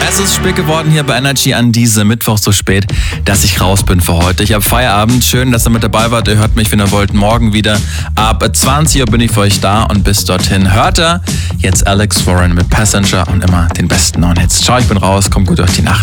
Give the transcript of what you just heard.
Es ist spät geworden hier bei Energy an diesem Mittwoch so spät, dass ich raus bin für heute. Ich habe Feierabend. Schön, dass ihr mit dabei wart. Ihr hört mich, wenn ihr wollt, morgen wieder. Ab 20 Uhr bin ich für euch da und bis dorthin hört ihr jetzt Alex Warren mit Passenger und immer den besten neuen Hits. Ciao, ich bin raus. Kommt gut durch die Nacht.